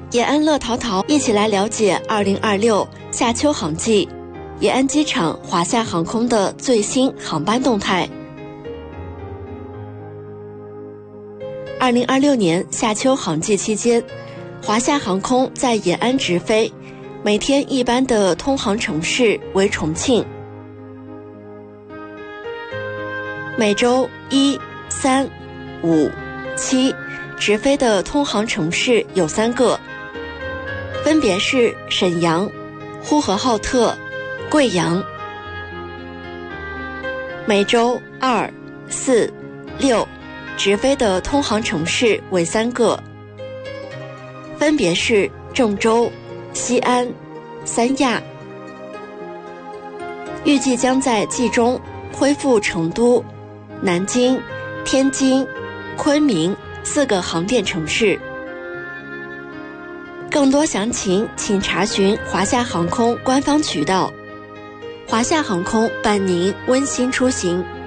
延安乐淘淘一起来了解2026夏秋航季延安机场华夏航空的最新航班动态。2026年夏秋航季期间，华夏航空在延安直飞，每天一班的通航城市为重庆。每周1、3、5、7直飞的通航城市有3个，分别是沈阳、呼和浩特、贵阳。每周2、4、6直飞的通航城市为3个，分别是郑州、西安、三亚。预计将在季中恢复成都、南京、天津、昆明4个航点城市。更多详情请查询华夏航空官方渠道。华夏航空伴您温馨出行。